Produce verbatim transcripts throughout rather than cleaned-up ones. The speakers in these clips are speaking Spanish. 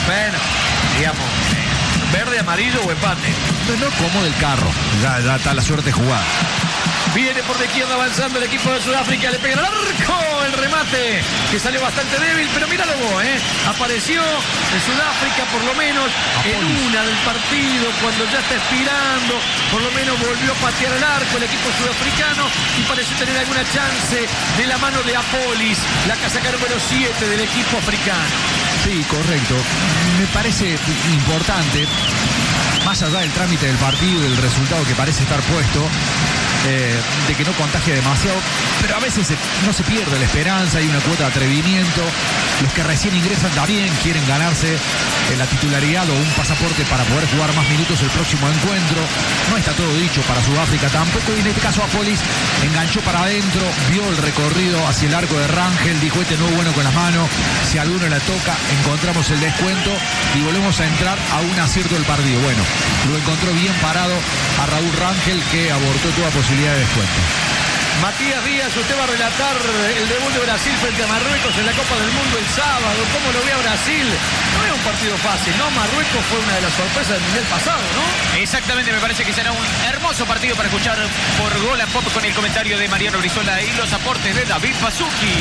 Bueno, digamos, verde, amarillo o empate. No, no como del carro, ya, ya está la suerte jugada. Viene por la izquierda avanzando el equipo de Sudáfrica, le pega al arco, el remate que salió bastante débil, pero míralo vos, ¿eh? Apareció en Sudáfrica por lo menos en una del partido, cuando ya está expirando, por lo menos volvió a patear el arco el equipo sudafricano y pareció tener alguna chance de la mano de Apolis, la casaca número siete del equipo africano. Sí, correcto. Me parece importante, más allá del trámite del partido y del resultado que parece estar puesto, Eh, de que no contagie demasiado, pero a veces se, no se pierde la esperanza, hay una cuota de atrevimiento. Los que recién ingresan también quieren ganarse eh, la titularidad o un pasaporte para poder jugar más minutos el próximo encuentro. No está todo dicho para Sudáfrica tampoco, y en este caso Apolis enganchó para adentro, vio el recorrido hacia el arco de Rangel, dijo: este no es bueno con las manos, si a alguno la toca encontramos el descuento y volvemos a entrar a un acierto del partido. Bueno, lo encontró bien parado a Raúl Rangel, que abortó toda posibilidad de descuento. Matías Díaz, usted va a relatar el debut de Brasil frente a Marruecos en la Copa del Mundo el sábado. ¿Cómo lo ve a Brasil? No es un partido fácil, ¿no? Marruecos fue una de las sorpresas del Mundial pasado, ¿no? Exactamente, me parece que será un hermoso partido para escuchar por Gol and Pop con el comentario de Mariano Brizola y los aportes de David Pazuki.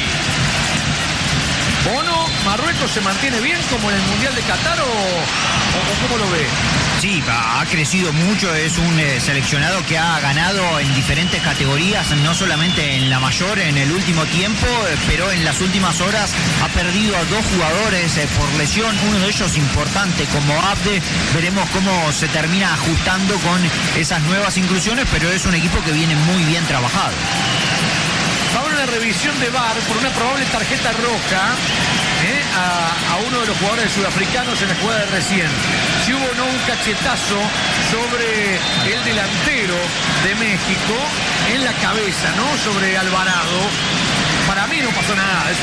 Bono, ¿Marruecos se mantiene bien como en el Mundial de Qatar o, o cómo lo ve? Sí, ha crecido mucho, es un eh, seleccionado que ha ganado en diferentes categorías, no solamente en la mayor en el último tiempo, eh, pero en las últimas horas ha perdido a dos jugadores eh, por lesión, uno de ellos importante como Abde. Veremos cómo se termina ajustando con esas nuevas inclusiones, pero es un equipo que viene muy bien trabajado. Va a haber una revisión de V A R por una probable tarjeta roja ¿eh? a, a uno de los jugadores sudafricanos en la jugada de recién. Si hubo o no un cachetazo sobre el delantero de México en la cabeza, ¿no? Sobre Alvarado. Para mí no pasó nada. Es...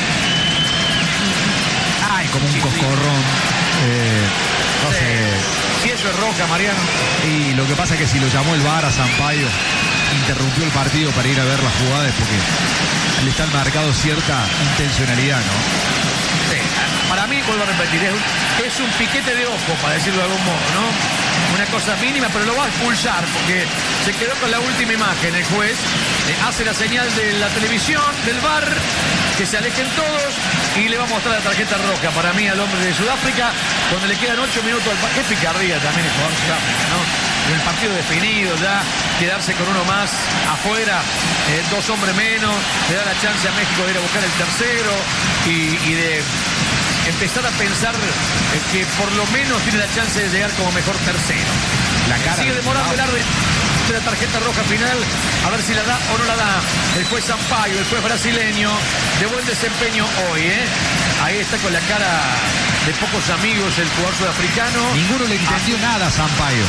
Ay, como un coscorrón. Eh, no sí. sé. Si eso es roja, Mariano. Y lo que pasa es que si lo llamó el V A R a Sampaio, interrumpió el partido para ir a ver las jugadas porque le está marcado cierta intencionalidad, ¿no? Sí, para mí, vuelvo a repetir, es un, es un piquete de ojo, para decirlo de algún modo, ¿no? Una cosa mínima, pero lo va a expulsar porque se quedó con la última imagen. El juez eh, hace la señal de la televisión, del V A R, que se alejen todos y le va a mostrar la tarjeta roja para mí al hombre de Sudáfrica cuando le quedan ocho minutos al partido. Qué picardía también el jugador de Sudáfrica, ¿no? En el partido definido ya, quedarse con uno más afuera, eh, dos hombres menos, le da la chance a México de ir a buscar el tercero y, y de empezar a pensar eh, que por lo menos tiene la chance de llegar como mejor tercero. La cara sigue demorando el árbitro de la tarjeta roja final, a ver si la da o no la da el juez Sampaio, el juez brasileño, de buen desempeño hoy, ¿eh? Ahí está con la cara de pocos amigos el jugador sudafricano. Ninguno le entendió ah, nada a Sampaio.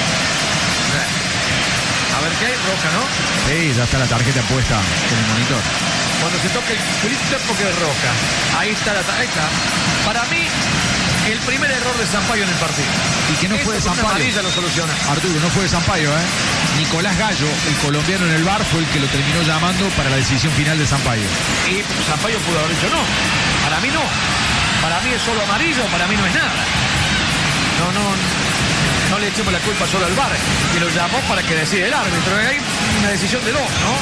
A ver qué hay, roja, ¿no? Sí, ya está la tarjeta puesta en el monitor. Cuando se toca el culito es porque es roja. Ahí está la tarjeta. Para mí, el primer error de Sampaio en el partido. Y que no Esto fue de con una Sampaio. amarilla lo soluciona. Arturo, no fue de Sampaio, ¿eh? Nicolás Gallo, el colombiano en el V A R, fue el que lo terminó llamando para la decisión final de Sampaio. Y Sampaio pudo haber dicho no. Para mí no. Para mí es solo amarillo, para mí no es nada. No, no, no le echemos la culpa solo al V A R, que lo llamó para que decida el árbitro. Hay una decisión de dos, ¿no?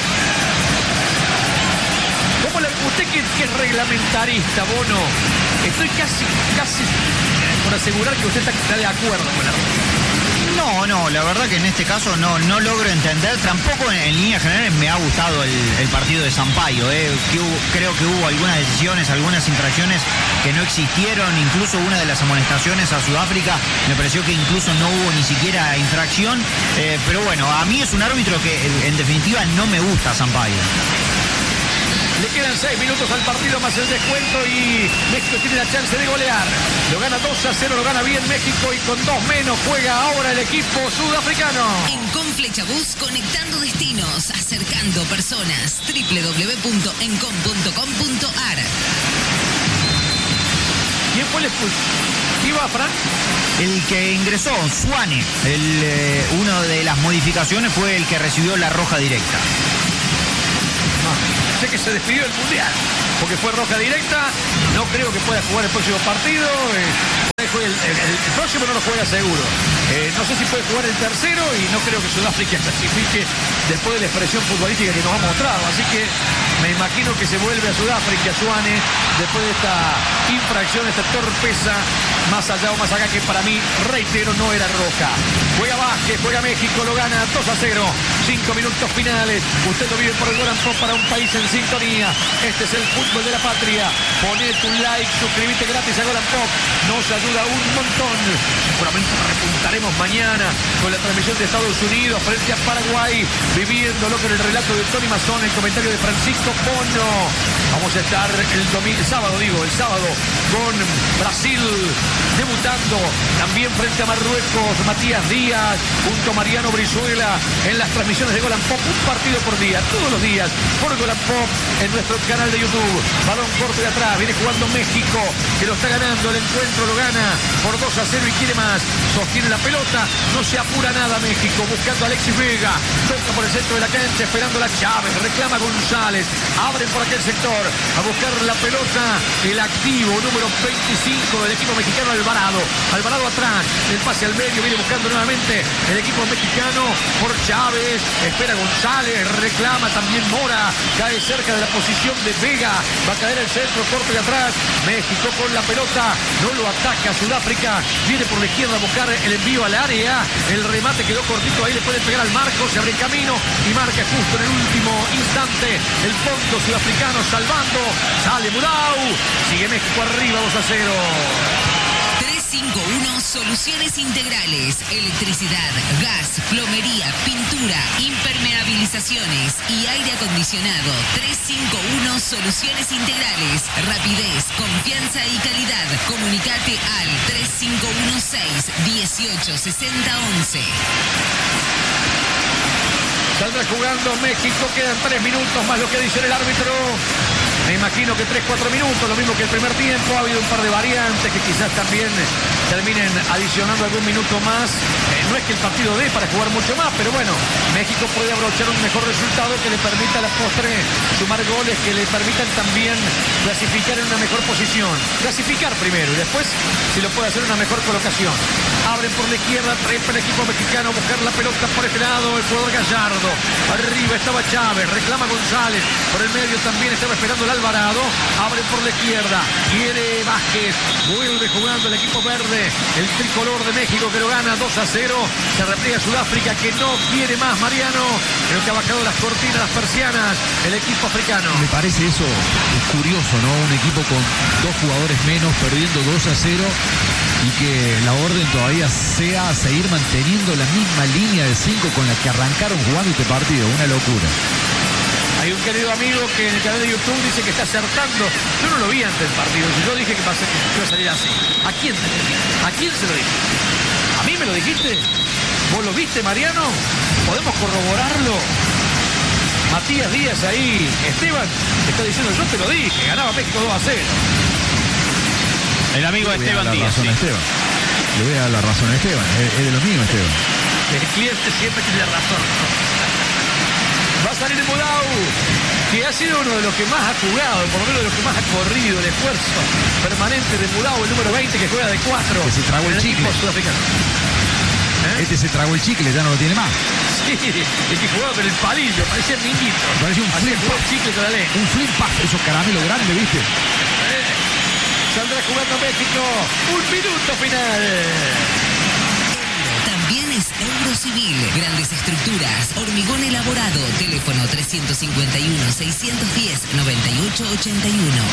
¿Cómo la, usted que, que es reglamentarista, Bono? Estoy casi, casi por asegurar que usted está, está de acuerdo con la... No, no, la verdad que en este caso no, no logro entender, tampoco en, en líneas generales me ha gustado el, el partido de Sampaio, eh, que hubo, creo que hubo algunas decisiones, algunas infracciones que no existieron, incluso una de las amonestaciones a Sudáfrica, me pareció que incluso no hubo ni siquiera infracción, eh, pero bueno, a mí es un árbitro que en definitiva no me gusta Sampaio. Le quedan seis minutos al partido más el descuento y México tiene la chance de golear. Lo gana dos a cero, lo gana bien México y con dos menos juega ahora el equipo sudafricano. En Conflechabús, conectando destinos, acercando personas. doble u doble u doble u punto encom punto com punto a r. ¿Quién fue el expulso? ¿Iba Fran? El que ingresó, Suane, el, eh, una de las modificaciones fue el que recibió la roja directa. No. Sé que se despidió del Mundial, porque fue roja directa, no creo que pueda jugar el próximo partido, eh, fue el, el, el próximo no lo juega seguro. Eh, no sé si puede jugar el tercero y no creo que Sudáfrica clasifique después de la expresión futbolística que nos ha mostrado. Así que me imagino que se vuelve a Sudáfrica, Suane, después de esta infracción, esta torpeza, más allá o más acá, que para mí, reitero, no era roja. Juega Vázquez, juega México, lo gana dos a cero. Cinco minutos finales. Usted lo vive por el Golan Pop para un país en sintonía. Este es el fútbol de la patria. Ponete un like, suscríbete gratis a Golan Pop. Nos ayuda un montón. Seguramente repuntaremos mañana con la transmisión de Estados Unidos frente a Paraguay, viviéndolo con el relato de Tony Mazón, el comentario de Francisco Bono. Vamos a estar el domingo, el sábado digo, el sábado con Brasil debutando también frente a Marruecos. Matías Díaz junto a Mariano Brizuela en las transmisiones de Golan Pop, un partido por día, todos los días por Golan Pop en nuestro canal de YouTube. Balón corto de atrás, viene jugando México, que lo está ganando el encuentro, lo gana por dos a cero y quiere más. Sostiene la pelota, no se apura nada México, buscando a Alexis Vega, toca por el centro de la cancha, esperando la Chávez, reclama González, abren por aquel sector, a buscar la pelota, el activo número veinticinco del equipo mexicano, Alvarado, Alvarado atrás, el pase al medio, viene buscando nuevamente el equipo mexicano por Chávez, espera González, reclama también Mora, cae cerca de la posición de Vega, va a caer el centro, corto de atrás, México con la pelota, no lo ataca Sudáfrica, viene por la izquierda a buscar el envío al área, el remate quedó cortito, ahí le pueden pegar al marco, se abre camino y marca justo en el último instante el fondo sudafricano salvando, sale Mudau, sigue México arriba dos a cero. tres cinco uno Soluciones Integrales, electricidad, gas, plomería, pintura, impermeabilizaciones y aire acondicionado. tres cinco uno Soluciones Integrales, rapidez, confianza y calidad. Comunicate al tres cinco uno seis, dieciocho sesenta once. Saldrá jugando México, quedan tres minutos más lo que dice el árbitro. Me imagino que tres, cuatro minutos, lo mismo que el primer tiempo. Ha habido un par de variantes que quizás también terminen adicionando algún minuto más. Eh, no es que el partido dé para jugar mucho más, pero bueno, México puede abrochar un mejor resultado que le permita a la postre sumar goles, que le permitan también clasificar en una mejor posición. Clasificar primero y después, si lo puede hacer, una mejor colocación. Abren por la izquierda, trepa el equipo mexicano a buscar la pelota por este lado, el jugador Gallardo. Arriba estaba Chávez, reclama González. Por el medio también estaba esperando el Alvarado, abre por la izquierda, quiere Vázquez, vuelve jugando el equipo verde, el tricolor de México que lo gana dos a cero, se repliega Sudáfrica que no quiere más, Mariano, creo que ha bajado las cortinas, las persianas, el equipo africano. Me parece eso curioso, ¿no? Un equipo con dos jugadores menos, perdiendo dos a cero y que la orden todavía sea seguir manteniendo la misma línea de cinco con la que arrancaron jugando este partido, una locura. Hay un querido amigo que en el canal de YouTube dice que está acertando. Yo no lo vi antes del partido. Yo dije que iba a salir así. ¿A quién se lo dije? ¿A quién se lo dije? ¿A mí me lo dijiste? ¿Vos lo viste, Mariano? ¿Podemos corroborarlo? Matías Díaz ahí. Esteban está diciendo, yo te lo dije. Ganaba México dos a cero. El amigo de Esteban Díaz. Sí. Esteban. Le voy a dar la razón a Esteban. Es, es de lo mío, Esteban. El cliente siempre tiene razón. Va a salir Mudau, que ha sido uno de los que más ha jugado, por lo menos de los que más ha corrido, el esfuerzo permanente de Mudau, el número veinte que juega de cuatro. Que se tragó el, el chicle. ¿Eh? Este se tragó el chicle, ya no lo tiene más. Sí, el que jugaba con el palillo, parecía el niñito. Parecía un flip el chicle con la ley. Un flip pack, esos caramelos grandes, ¿viste? Eh, saldrá jugando México, un minuto final. También es Eurocivil, grandes estructuras, hormigón elaborado, teléfono tres cinco uno, seis uno cero, nueve ocho ocho uno.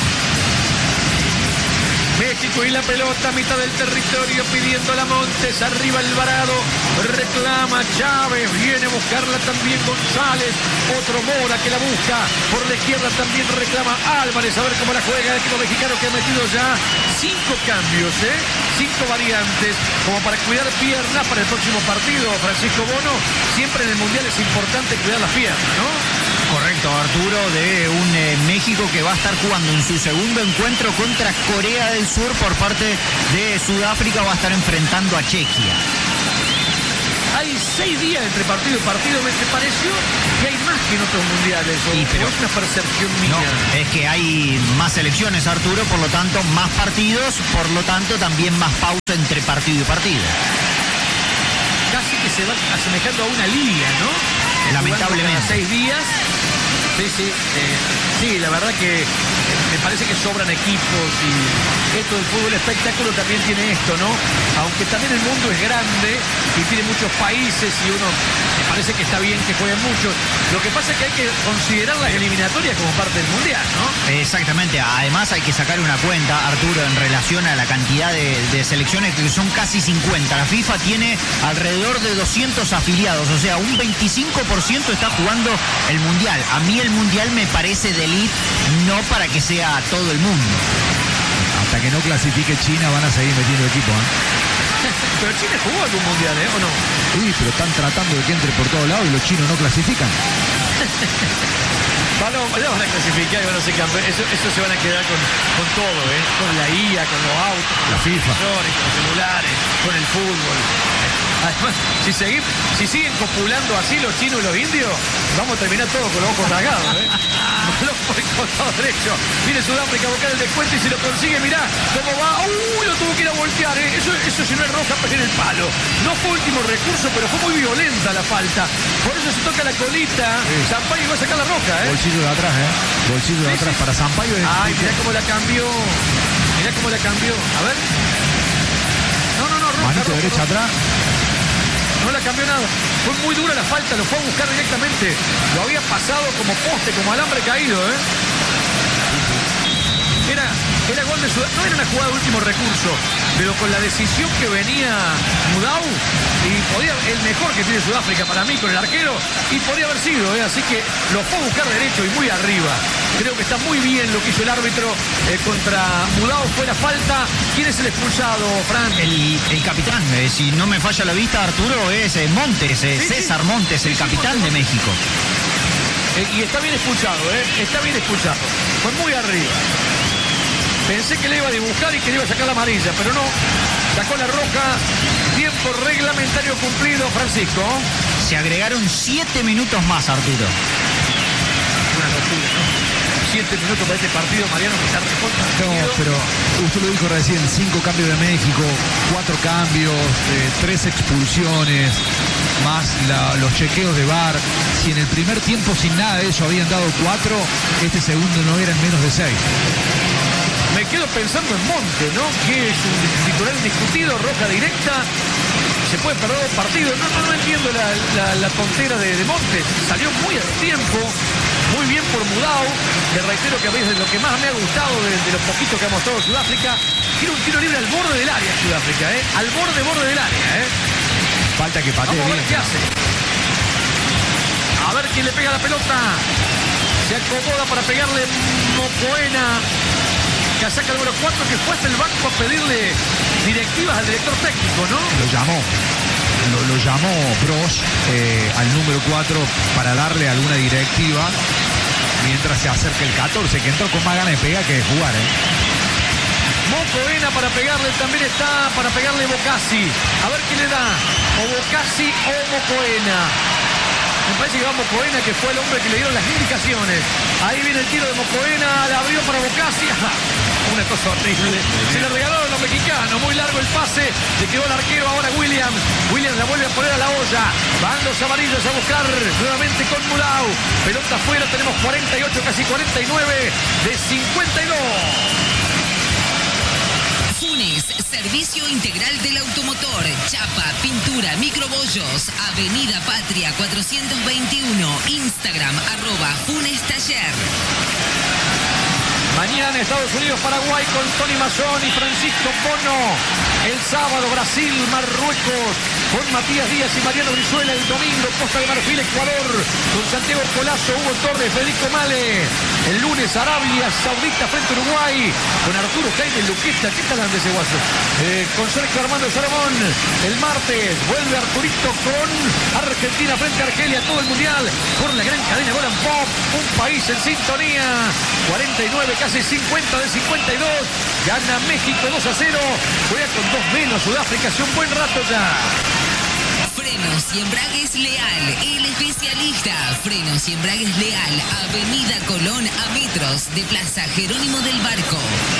México y la pelota a mitad del territorio pidiendo a Montes, arriba Alvarado, reclama Chávez, viene a buscarla también González, otro Mora que la busca, por la izquierda también reclama Álvarez, a ver cómo la juega el equipo mexicano que ha metido ya cinco cambios, ¿eh? cinco variantes, como para cuidar piernas para el próximo partido. Francisco Bono, siempre en el Mundial es importante cuidar las piernas, ¿no? Correcto, Arturo, de un eh, México que va a estar jugando en su segundo encuentro contra Corea del Sur por parte de Sudáfrica, va a estar enfrentando a Chequia. hay seis días entre partido y partido. Me pareció que hay más que en otros mundiales. O, Sí, pero- o es una percepción mía. No, es que hay más selecciones, Arturo, por lo tanto, más partidos, por lo tanto, también más pausa entre partido y partido. Casi que se va asemejando a una liga, ¿no? Eh, Lamentablemente. jugando cada seis días. Sí, sí. eh, sí, la verdad que eh, me parece que sobran equipos y esto del fútbol espectáculo también tiene esto, ¿no? Aunque también el mundo es grande y tiene muchos países y uno me parece que está bien que jueguen muchos. Lo que pasa es que hay que considerar las eliminatorias como parte del mundial, ¿no? Exactamente, además hay que sacar una cuenta, Arturo, en relación a la cantidad de, de selecciones que son casi cincuenta. La FIFA tiene alrededor de doscientos afiliados, o sea, un veinticinco por ciento está jugando el mundial. A mí el mundial me parece de elite, no para que sea todo el mundo. Hasta que no clasifique China van a seguir metiendo equipo, ¿eh? Pero Chile jugó algún mundial, ¿eh? ¿O no? Sí, pero están tratando de que entre por todos lados y los chinos no clasifican. Van a, ya van a clasificar y van a ser campeones. Eso, eso se van a quedar con, con todo, ¿eh? Con la I A, con los autos, con La los FIFA. televisores, con los celulares, con el fútbol. Además, si, seguim- si siguen copulando así los chinos y los indios, vamos a terminar todos con los ojos rasgados, ¿eh? Los por el costado derecho. Viene Sudáfrica a buscar el descuento y si lo consigue, mirá cómo va. ¡Uy! Lo tuvo que ir a voltear, ¿eh? Eso, eso si no es roja, pero en el palo. No fue último recurso, pero fue muy violenta la falta. Por eso se toca la colita. Sí. Sampaio va a sacar la roja, ¿eh? Bolsillo de atrás, ¿eh? Bolsillo de Sí, atrás sí. para Sampaio. es- Ay, mirá cómo la cambió. Mirá cómo la cambió. A ver. No, no, no, roja, Manito roja, derecha roja. atrás. No la cambió nada. Fue muy dura la falta, lo fue a buscar directamente. Lo había pasado como poste, como alambre caído, ¿eh? Era, era gol de Sudáfrica. No era una jugada de último recurso, pero con la decisión que venía Mudau, y podía, el mejor que tiene Sudáfrica para mí con el arquero, y podía haber sido, ¿eh? Así que lo fue a buscar derecho y muy arriba. Creo que está muy bien lo que hizo el árbitro eh, contra Mudau. Fue la falta. ¿Quién es el expulsado, Fran? El, el capitán, eh, si no me falla la vista, Arturo, es eh, Montes, eh, Sí, sí. César Montes, el Sí, sí, capitán Montes. de México. Eh, y está bien expulsado, ¿eh? Está bien expulsado. Fue muy arriba. Pensé que le iba a dibujar y que le iba a sacar la amarilla, pero no. Sacó la roja. Tiempo reglamentario cumplido, Francisco. Se agregaron siete minutos más, Arturo. Una locura, ¿no? Siete minutos para este partido, Mariano, que está recontra No, definido. pero usted lo dijo recién, cinco cambios de México, cuatro cambios, eh, tres expulsiones, más la- los chequeos de V A R. Si en el primer tiempo sin nada de eso habían dado cuatro, este segundo no eran menos de seis. Me quedo pensando en Monte, ¿no? Que es un titular indiscutido, roja directa. Se puede perder el partido. No, no, no entiendo la, la- la tontera de, de Montes. Salió muy a tiempo, muy bien por Mudau. Le reitero que a mí es de lo que más me ha gustado de, de lo poquito que ha mostrado Sudáfrica. Tiene un tiro libre al borde del área Sudáfrica, ¿eh? Al borde, borde del área, ¿eh? Falta que patee Vamos a ver bien. qué hace. A ver quién le pega la pelota. Se acomoda para pegarle Mocoena. Que saca el número cuatro, que fue hasta el banco a pedirle directivas al director técnico, ¿no? Lo llamó. Lo, lo llamó Bros eh, al número cuatro para darle alguna directiva mientras se acerca el catorce, que entró con más ganas de pegar que de jugar, ¿eh? Mocoena para pegarle, también está para pegarle Bocassi. A ver quién le da. O Bocassi o Mocoena. Me parece que va Mocoena, que fue el hombre que le dieron las indicaciones. Ahí viene el tiro de Mocoena, la abrió para Bocassi. Una cosa horrible. Se le regalaron a los mexicanos. Muy largo el pase. Le quedó el arquero ahora Williams. Williams la vuelve a poner a la olla. Van los amarillos a buscar nuevamente con Mudau. Pelota afuera. Tenemos cuarenta y ocho, casi cuarenta y nueve de cincuenta y dos. Funes, servicio integral del automotor, chapa, pintura, microbollos, Avenida Patria cuatrocientos veintiuno, Instagram, arroba Funes Taller. Mañana Estados Unidos, Paraguay con Tony Mazzón y Francisco Bono. El sábado Brasil, Marruecos con Matías Díaz y Mariano Brizuela. El domingo Costa de Marfil, Ecuador con Santiago Colazo, Hugo Torres, Federico Male. El lunes Arabia Saudita frente a Uruguay con Arturo Jaime Luqueta. ¿Qué tal anda ese guaso? Eh, con Sergio Armando Salomón. El martes vuelve Arturito con Argentina frente a Argelia. Todo el mundial por la gran cadena Golan Pop. Un país en sintonía. cuarenta y nueve, casi cincuenta de cincuenta y dos. Gana México dos a cero. Juega con dos menos Sudáfrica hace un buen rato ya. Frenos Frenos y Embragues Leal, el especialista. Frenos y Embragues Leal, Avenida Colón a metros de Plaza Jerónimo del Barco.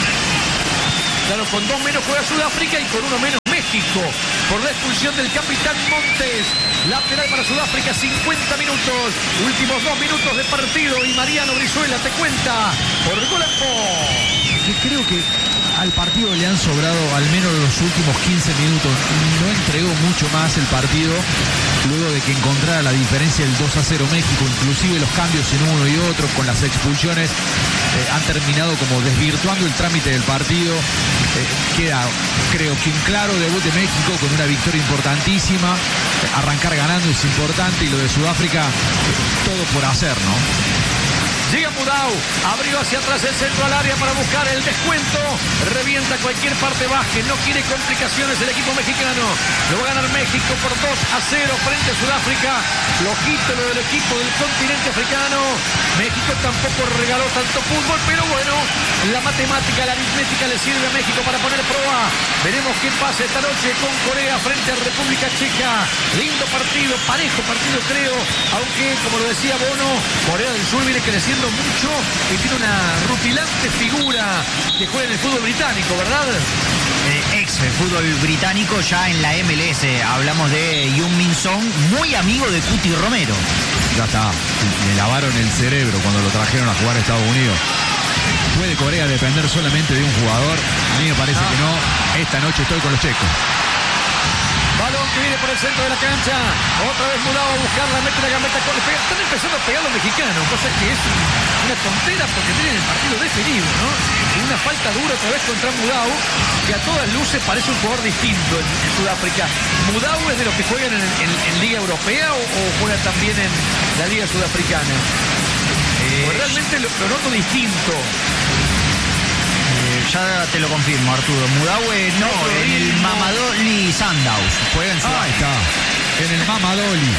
Claro, con dos menos juega Sudáfrica y con uno menos México por la expulsión del capitán Montes. Lateral para Sudáfrica, cincuenta minutos. Últimos dos minutos de partido y Mariano Brizuela te cuenta por Gol en Pop. Que creo que al partido le han sobrado al menos los últimos quince minutos. No entregó mucho más el partido luego de que encontrara la diferencia del dos a cero México. Inclusive los cambios en uno y otro con las expulsiones eh, han terminado como desvirtuando el trámite del partido. Eh, queda, creo que un claro debut de México con una victoria importantísima. Eh, arrancar ganando es importante y lo de Sudáfrica, eh, todo por hacer, ¿no? Llega Mudau, abrió hacia atrás el centro al área para buscar el descuento. Revienta cualquier parte baja, no quiere complicaciones el equipo mexicano. Lo va a ganar México por dos a cero frente a Sudáfrica. Flojito lo del equipo del continente africano. México tampoco regaló tanto fútbol, pero bueno, la matemática, la aritmética le sirve a México para poner prueba. Veremos qué pasa esta noche con Corea frente a República Checa. Lindo partido, parejo partido creo, aunque como lo decía Bono, Corea del Sur viene creciendo mucho y tiene una rutilante figura que juega en el fútbol británico, ¿verdad? Eh, ex fútbol británico, ya en la M L S. Hablamos de Heung-min Son, muy amigo de Cuti Romero. Ya está, le lavaron el cerebro cuando lo trajeron a jugar a Estados Unidos. ¿Puede Corea depender solamente de un jugador? A mí me parece ah. que no. Esta noche estoy con los checos. Balón que viene por el centro de la cancha. Otra vez Mudau a buscarla, mete la gambeta con el pega. Están empezando a pegar los mexicanos, cosa que es una tontera porque tienen el partido definido, ¿no? Y una falta dura otra vez contra Mudau, que a todas luces parece un jugador distinto en, en Sudáfrica. ¿Mudau es de los que juegan en, en, en Liga Europea o, o juega también en la Liga Sudafricana? Eh, pues realmente lo, lo noto distinto. Ya te lo confirmo, Arturo. Mudau no, en el Mamadoli Sundowns. Juega en su. Ah, está. En el Mamadoli.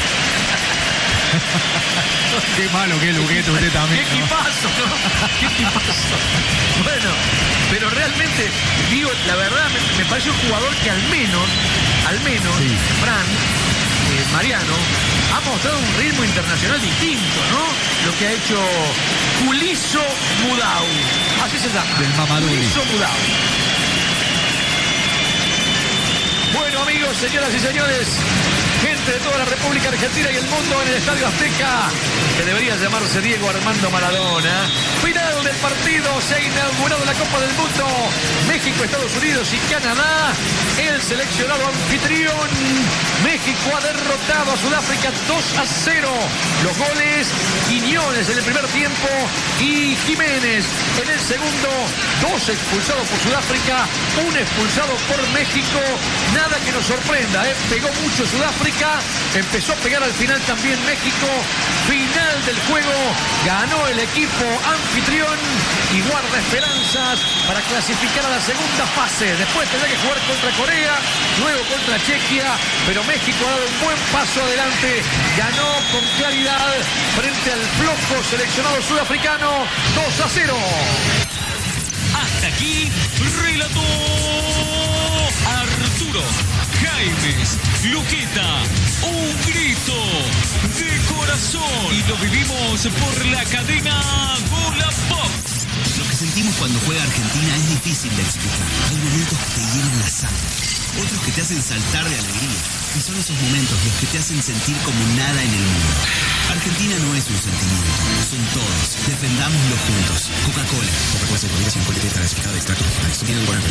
Qué malo que es Luqueto usted también. Qué equipazo, ¿no? Qué equipazo. Bueno, pero realmente, digo, la verdad, me, me parece un jugador que al menos, al menos, sí. Fran, eh, Mariano, ha mostrado un ritmo internacional distinto, ¿no? Lo que ha hecho Kuliso Mudau. Así se llama. Del Mamadou. Kuliso Mudau. Bueno, amigos, señoras y señores, gente de toda la República Argentina y el mundo en el Estadio Azteca, que debería llamarse Diego Armando Maradona. Final del partido, se ha inaugurado la Copa del Mundo. México, Estados Unidos y Canadá. El seleccionado anfitrión. México ha derrotado a Sudáfrica dos a cero. Los goles, Quiñones en el primer tiempo y Jiménez en el segundo. Dos expulsados por Sudáfrica, un expulsado por México. Nada que nos sorprenda, ¿eh? Pegó mucho Sudáfrica, empezó a pegar al final también México. Final del juego, ganó el equipo anfitrión y guarda esperanzas para clasificar a la segunda fase. Después tendrá que jugar contra Corea, luego contra Chequia, pero México ha dado un buen paso adelante. Ganó con claridad frente al flojo seleccionado sudafricano dos a cero. Hasta aquí, relató Arturo Jaimes Luqueta. Un grito de corazón. Y lo vivimos por la cadena Gol en Pop. Lo que sentimos cuando juega Argentina es difícil de explicar. Hay momentos que te llenan la sangre, otros que te hacen saltar de alegría. Y son esos momentos los que te hacen sentir como nada en el mundo. Argentina no es un sentimiento, son todos. Defendámoslo juntos. Coca-Cola. Coca-Cola se fabrica sin coletera clasificada de extractos vegetales. Tiene un buen